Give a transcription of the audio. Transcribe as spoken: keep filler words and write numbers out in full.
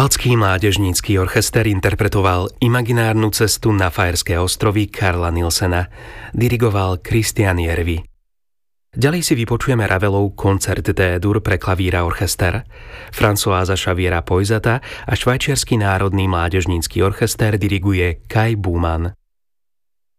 Baltský mládežnícky orchester interpretoval Imaginárnu cestu na Fajerské ostrovy Carla Nielsena. Dirigoval Christian Järvi. Ďalej si vypočujeme Ravelov koncert D-dur pre klavír a orchester, Françoisa Xaviera Poisata a švajčiarsky národný mládežnícky orchester diriguje Kai Buhmann.